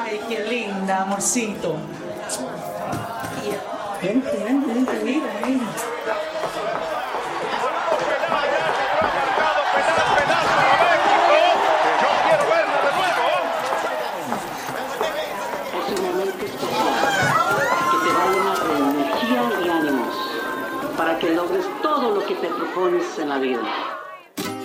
Ay, qué linda, amorcito. Vente, mira. Es un momento especial que te va a llenar de energía y ánimos para que logres todo lo que te propones en la vida.